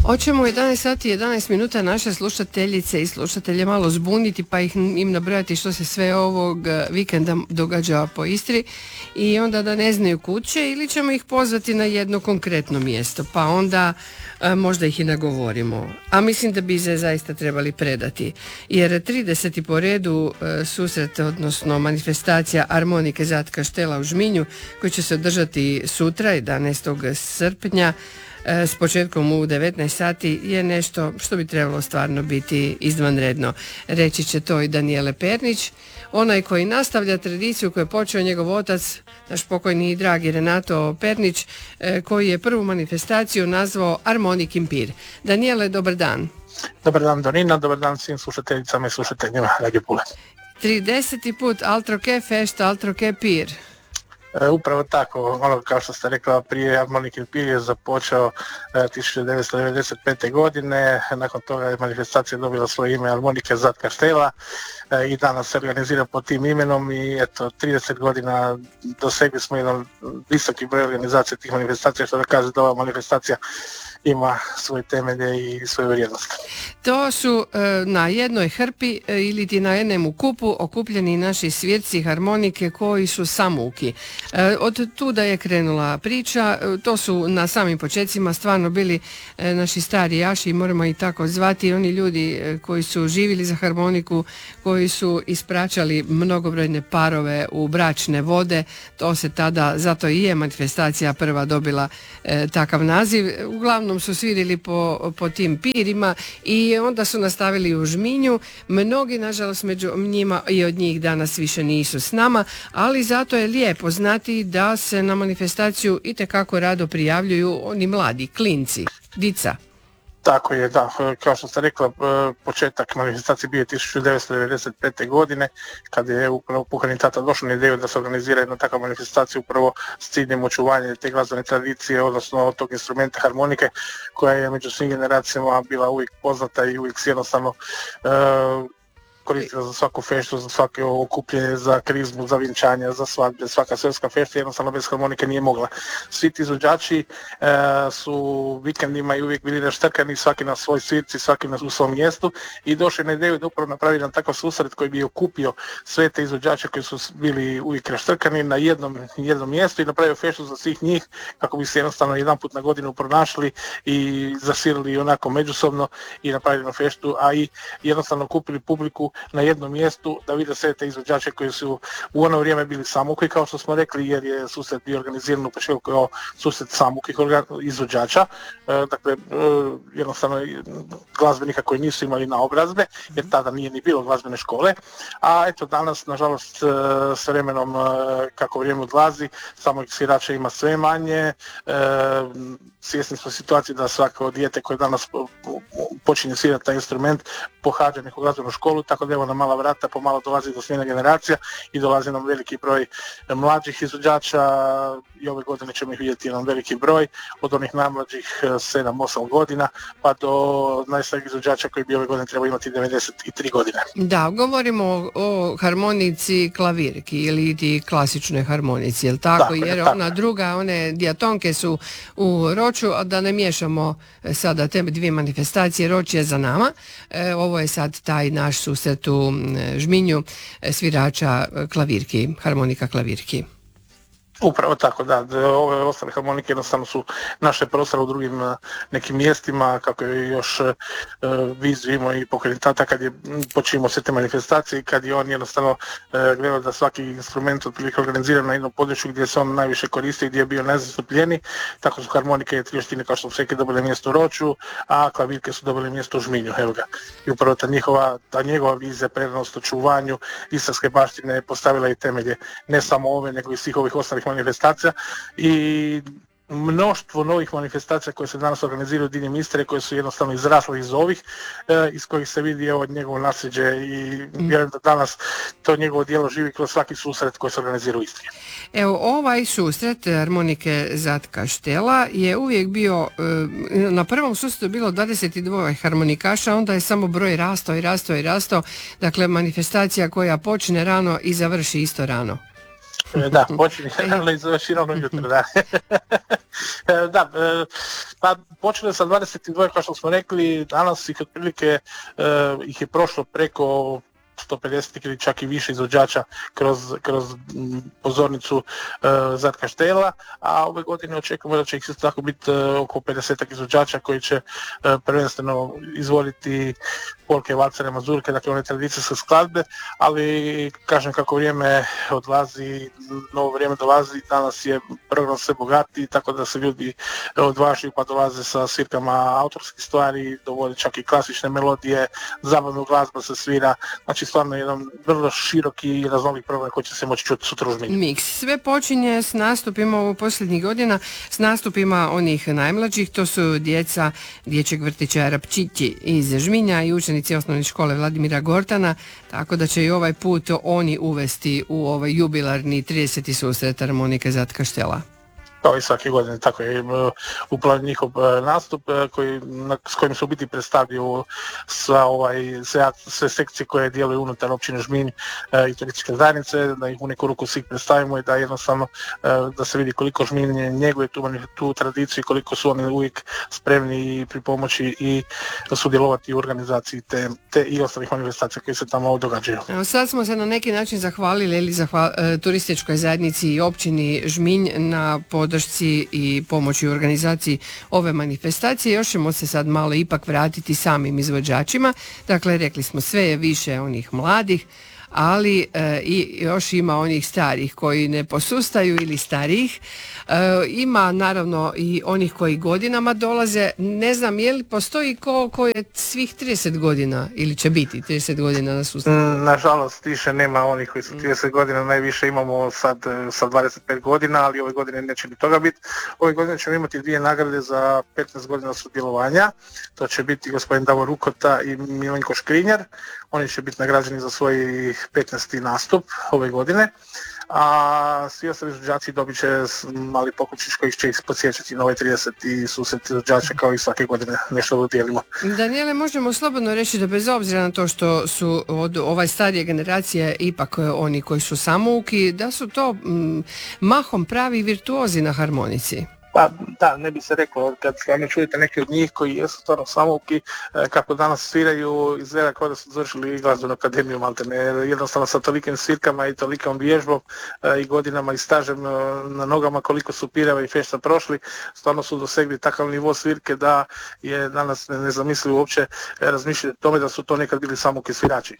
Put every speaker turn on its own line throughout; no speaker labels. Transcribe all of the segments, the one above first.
Hoćemo u 11 sati i 11 minuta naše slušateljice i slušatelje malo zbuniti pa im nabrojati što se sve ovog vikenda događa po Istri i onda da ne znaju kuće, ili ćemo ih pozvati na jedno konkretno mjesto pa onda možda ih i nagovorimo. A mislim da bi se zaista trebali predati, jer 30. po redu susret, odnosno manifestacija Armonike Zat Kaštela u Žminju, koji će se održati sutra 11. srpnja s početkom u 19 sati, je nešto što bi trebalo stvarno biti izvanredno. Reći će to i Danijele Pernić, onaj koji nastavlja tradiciju koju je počeo njegov otac, naš pokojni i dragi Renato Pernić, koji je prvu manifestaciju nazvao Armonikin pir. Danijele, dobar dan.
Dobar dan Dorina, dobar dan svim slušateljicama i slušateljima Radio Pule.
30. put Altroke Fest, Altroke pir.
Upravo tako, ono kao što ste rekla, prije Armonikin pir je započeo 1995. godine, nakon toga je manifestacija dobila svoje ime Armonike Zat Kaštela i danas se organizira pod tim imenom i eto, 30 godina dosegli smo jedan visoki broj organizacija tih manifestacija, što da kaže da ova manifestacija ima svoje temelje i svoju vrijednost. To
su na jednoj hrpi ili ti na jednom kupu okupljeni naši svirci harmonike koji su samouki. Od tuda je krenula priča, to su na samim počecima stvarno bili naši stari jaši, moramo ih tako zvati, oni ljudi koji su živjeli za harmoniku, koji su ispraćali mnogobrojne parove u bračne vode, to se tada, zato i je manifestacija prva dobila takav naziv. Uglavnom su svirili po tim pirima i onda su nastavili u Žminju. Mnogi, nažalost, među njima i od njih danas više nisu s nama, ali zato je lijepo znati da se na manifestaciju itekako rado prijavljuju oni mladi, klinci, dica.
Tako je, da. Kao što ste rekla, početak manifestacije bio je 1995. godine, kad je upravo pokojni tata došao na ideju da se organizira jedna takva manifestacija upravo s ciljem očuvanja te glazbene tradicije, odnosno tog instrumenta harmonike, koja je među svim generacijama bila uvijek poznata i uvijek jednostavno koristila za svaku feštu, za svako okupljenje, za krizmu, za vjenčanja, za svadbe, svaka svjetska fešta jednostavno bez harmonike nije mogla. Svi ti izvođači su vikendima i uvijek bili naštrkani, svaki na svoj svirci, svaki u svom mjestu i došli na ideju da upravo napravi jedan takav susret koji bi okupio sve te izvođače koji su bili uvijek naštrkani na jednom mjestu i napravio feštu za svih njih kako bi se jednostavno jedan put na godinu pronašli i zasvirali onako međusobno i napravili feštu, a i jednostavno kupili publiku na jednom mjestu da vide sve te izvođače koji su u ono vrijeme bili samouki, kao što smo rekli, jer je susret bio organiziran u početku kao susret samoukih izvođača, dakle jednostavno glazbenika koji nisu imali naobrazbe, jer tada nije ni bilo glazbene škole, a eto danas, nažalost, s vremenom kako vrijeme odlazi, samouki svirača ima sve manje, svjesni smo situacije da svako dijete koje danas počinje svirati taj instrument pohađa neku glazbenu školu, tako da evo na mala vrata pomalo dolazi do smjena generacija i dolazi nam veliki broj mlađih izvođača i ove godine ćemo ih vidjeti jedan veliki broj, od onih najmlađih 7-8 godina pa do najstarijih izvođača koji bi ove godine trebao imati 93 godine. Da, govorimo o harmonici klavirki ili ti klasičnoj harmonici, jel tako? Dakle, jer ona druga, one dijatonke su u Roču, a da ne miješamo sada te dvije manifestacije, Roč je za nama, ovo je sad taj naš susret u Žminju svirača klavirki, harmonika klavirki. Upravo tako, da. Ove ostale harmonike jednostavno su naše prostore u drugim nekim mjestima, kako je još vizujemo i pokojni tata kad je počinimo sve te manifestacije, kad je on jednostavno gledao da svaki instrument otprilike organiziran na jednom području gdje se on najviše koristi, gdje je bio najzastupljeni, tako su harmonike i trioštine, kao što su rekli, dobile mjesto u Roču, a klavirke su dobile mjesto u Žminju, evo ga. I upravo ta njegova vizija, predanost očuvanju istarske baštine je postavila i temelje ne samo ove, nego i svih ovih ostalih manifestacija i mnoštvo novih manifestacija koje se danas organiziraju diljem Istre, koje su jednostavno izrasle iz ovih, iz kojih se vidi od njegovo nasljeđe i vjerujem da danas to njegovo djelo živi kroz svaki susret koji se organizira u Istri. Evo, ovaj susret Armonike Zat Kaštela je uvijek bio, na prvom susretu bilo 22 harmonikaša, onda je samo broj rastao, dakle manifestacija koja počne rano i završi isto rano. Da, počinje naravno i završi ravno jutro, da. Da, pa počeli sa 22, kao što smo rekli, danas ih otprilike ih je prošlo preko 150 ili čak i više izvođača kroz pozornicu Zad Kaštela, a ove godine očekujemo da će ih isto tako biti oko 50 izvođača koji će prvenstveno izvoditi polke, valcere, mazurke, dakle one tradicijske skladbe, ali kažem kako vrijeme odlazi, novo vrijeme dolazi, danas je program sve bogatiji, tako da se ljudi odvažuju pa dolaze sa svirkama autorskih stvari, dovode čak i klasične melodije, zabavnu glazbu se svira, znači stvarno jedan vrlo široki i raznolik program koji će se moći čuti sutra u Žminju.
Miks. Sve počinje s nastupima u posljednjih godina, s nastupima onih najmlađih, to su djeca dječjeg vrtića Rapčići iz Žminja i učenici osnovne škole Vladimira Gortana, tako da će i ovaj put oni uvesti u ovaj jubilarni 30. susret harmonike Zad Kaštela.
Kao i svake godine, tako je upravo njihov nastup s kojim se u biti predstavljaju sve sekcije koje djeluju unutar općine Žminj i turističke zajednice, da ih u neku ruku svih predstavimo i da jednostavno da se vidi koliko Žminj njeguje tu tradiciju i koliko su oni uvijek spremni i pri pomoći i sudjelovati u organizaciji te i ostalih manifestacija koje se tamo događaju.
Evo, sad smo se na neki način zahvalili turističkoj zajednici i općini Žminj na podršci i pomoći u organizaciji ove manifestacije. Još ćemo se sad malo ipak vratiti samim izvođačima. Dakle, rekli smo sve je više onih mladih, ali i još ima onih starih koji ne posustaju ili starijih. Ima naravno i onih koji godinama dolaze. Ne znam, je li postoji ko je svih 30 godina ili će biti 30 godina na sustavu?
Nažalost, više nema onih koji su 30 godina, najviše imamo sad sa 25 godina, ali ove godine neće ni toga biti. Ove godine ćemo imati 2 nagrade za 15 godina sudjelovanja. To će biti gospodin Davor Rukota i Milenko Škrinjar. Oni će biti nagrađeni za svoj 15. nastup ove godine, a svi ostali izvođači dobit će mali poklončić koji će ih podsjećati na ovaj 30. susret izvođača kao i svake godine nešto dodijelimo.
Daniele, možemo slobodno reći da bez obzira na to što su od ovaj starije generacije ipak oni koji su samouki, da su to mahom pravi virtuozi na harmonici.
Pa da, ne bi se reklo, kad stvarno čujete neki od njih koji jesu stvarno samouki, kako danas sviraju, izgleda kao da su završili glazbenu akademiju maltene, jednostavno sa tolikim svirkama i tolikom vježbom i godinama i stažem na nogama koliko su Pireva i Fešta prošli, stvarno su dosegli takav nivo svirke da je danas nezamislivo uopće razmišljati o tome da su to nekad bili samouki svirači.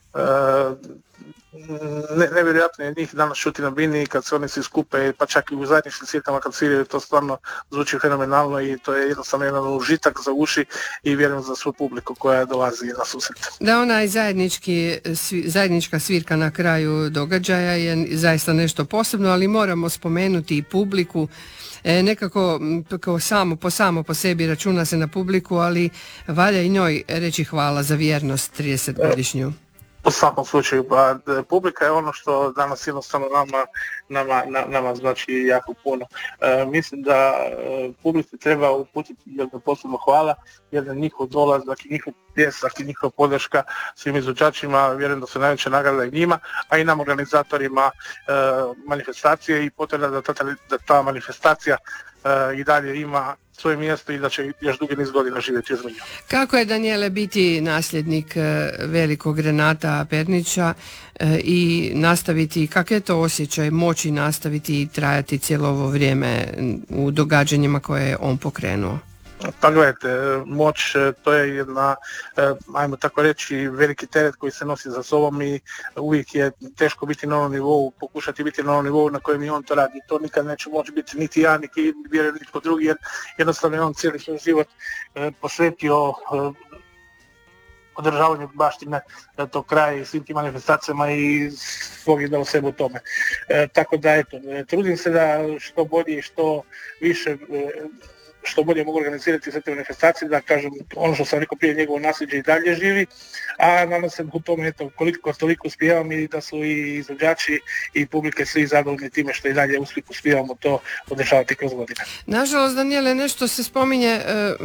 Nevjerojatno je njih danas čuti na bini kad se oni svi skupe, pa čak i u zajedničkim svirkama kad sviraju, to stvarno zvuči fenomenalno i to je jednostavno jedan užitak za uši i vjerujem za svu publiku koja dolazi na susret.
Da, onaj zajednička svirka na kraju događaja je zaista nešto posebno, ali moramo spomenuti i publiku. Nekako samo po sebi računa se na publiku, ali valja i njoj reći hvala za vjernost 30-godišnju.
U svakom slučaju, pa publika je ono što danas jednostavno nama znači jako puno. Mislim da publici treba uputiti jedno posebno hvala, jedan njihov dolazak i njihov pljesak i njihova podrška svim izvođačima, vjerujem da su najveća nagrada i njima, a i nam organizatorima manifestacije i potreba da ta manifestacija i dalje ima svoje mjesto i da će još dugi niz godina živjeti u Žminju.
Kako je, Daniele, biti nasljednik velikog Renata Pernića i nastaviti, kak je to osjećaj moći nastaviti i trajati cijelo ovo vrijeme u događanjima koje je on pokrenuo?
Pa gledajte, moć to je jedna, ajmo tako reći, veliki teret koji se nosi za sobom i uvijek je teško biti na onom nivou, pokušati biti na onom nivou na kojem i on to radi. To nikad neće moći biti niti ja, niti vjerujem nitko drugi, jer jednostavno je on cijeli svoj život posvetio održavanju baštine tog kraja i svim tim manifestacijama i svog je dao sebe u tome. Tako da eto, trudim se da što bolje i što više što bolje mogu organizirati sve te manifestacije, da kažem, ono što sam rekao prije, njegovo nasljeđe i dalje živi, a nadam se u tome, eto, koliko toliko uspijevam i da su i izvođači i publike svi zadovoljni time što i dalje uspijevamo to održavati kroz godine.
Nažalost, Danijele, nešto se spominje,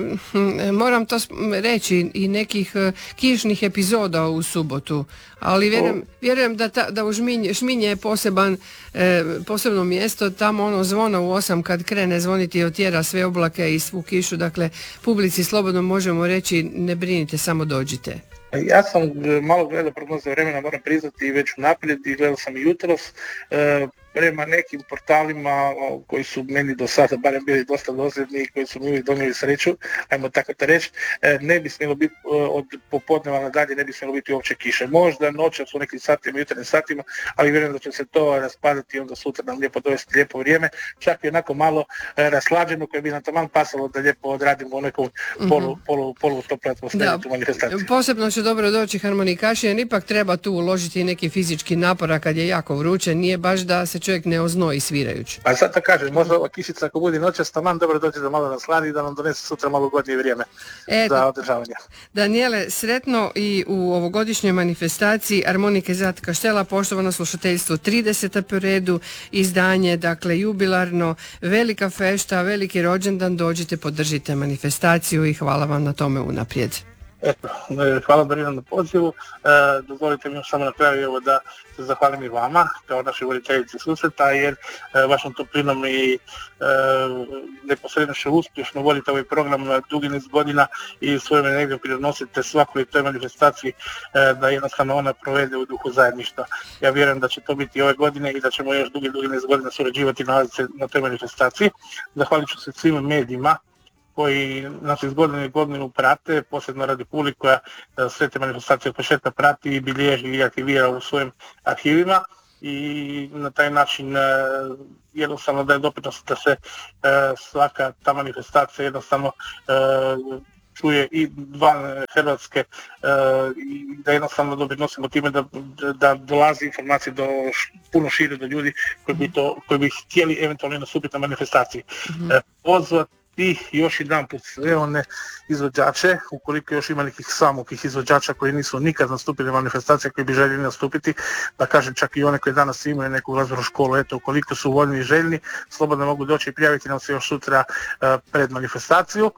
moram to reći, i nekih kišnih epizoda u subotu, ali vjerujem da u Šminje je posebno mjesto, tamo ono zvono u 8 kad krene zvoniti otjera sve oblake i svu kišu, dakle publici slobodno možemo reći ne brinite, samo dođite.
Ja sam malo gledao prognoze vremena, moram priznati, već unaprijed i gledao sam i jutros. Prema nekim portalima koji su meni do sada barem bili dosta dosljedni i koji su mi uvijek donijeli sreću, ajmo tako to reći, ne bi smjelo biti od popodneva nadalje, ne bi smjelo biti uopće kiše. Možda noćas u nekim satima, jutarnjim satima, ali vjerujem da će se to raspadati i onda sutra nam lijepo dovesti lijepo vrijeme, čak i onako malo raslađeno koje bi nam taman pasalo da lijepo odradimo u nekom polu tople atmosferi tu manifestaciju.
Posebno će dobro doći harmonikaši, jer ipak treba tu uložiti neki fizički napor, a kad je jako vruće, nije baš da se čovjek ne oznoji svirajući.
Pa sad da kažem, možda ova kišica ako bude noćas, taman dobro dođe da malo nasladi i da nam donese sutra malo godnije vrijeme za održavanje.
Danijele, sretno i u ovogodišnjoj manifestaciji Armonike Zat Kaštela, poštovano slušateljstvo, 30. po redu izdanje, dakle jubilarno, velika fešta, veliki rođendan, dođite, podržite manifestaciju i hvala vam na tome unaprijed.
Eto, hvala Darina na pozivu. Dozvolite mi još samo na kraju da se zahvalim i vama kao našoj voditeljici susreta, jer vašom toplinom i neposrednošću uspješno vodite ovaj program dugi niz godina i svojom energijom pridonosite svakoj toj manifestaciji da jednostavno ona provede u duhu zajedništva. Ja vjerujem da će to biti ove godine i da ćemo još dugi niz godina surađivati na toj manifestaciji. Zahvalit ću se svim medijima koji nas iz godine u godinu prate, posebno radi publike koja sve te manifestacije od početka prati i bilježi i aktivira u svojim arhivima i na taj način jednostavno daje doprinos da se svaka ta manifestacija jednostavno čuje i van Hrvatske i da jednostavno doprinosimo time da dolazi informacije puno šire do ljudi koji bi htjeli eventualno nastupiti na manifestaciji. Pozvati i još jedan put sve one izvođače, ukoliko još ima nekih samokih izvođača koji nisu nikad nastupili na manifestacije, koji bi željeli nastupiti, da kažem čak i one koji danas imaju neku glazbenu školu, eto, ukoliko su voljni i željni, slobodno mogu doći i prijaviti nam se još sutra pred manifestaciju.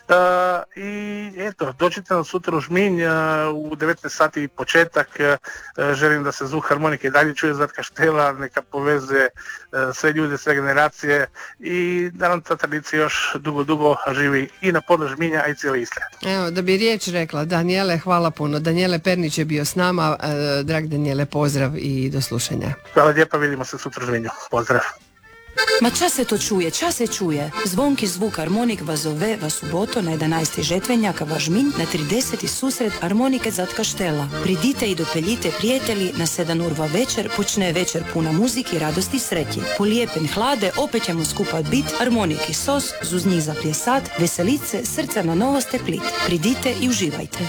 I eto, dođite nam sutra u Žminj u 19 sati početak. Želim da se zvuk harmonike dalje čuje Zat Kaštela, neka poveze sve ljude, sve generacije i da nam ta tradicija još dugo živi i na području Žminja, a i cijele Istre.
Evo, da bi riječ rekla, Danijele, hvala puno. Danijele Pernić je bio s nama. Drag Danijele, pozdrav i do slušanja.
Hvala lijepa, vidimo se sutra u Žminju. Pozdrav.
Ma ča se čuje. Zvonki zvuk harmonik vas zove vas suboto na 11. žetvenjaka vaš Žminj na 30. susret Armonike Zat Kaštela. Pridite i dopeljite prijatelji, na 7 urva večer počne večer puna muziki, radosti i sretji. Po lijepen hlade opet ćemo skupat bit, harmoniki sos, zuznih za pljesat, veselice, srca na novo steplit. Pridite i uživajte.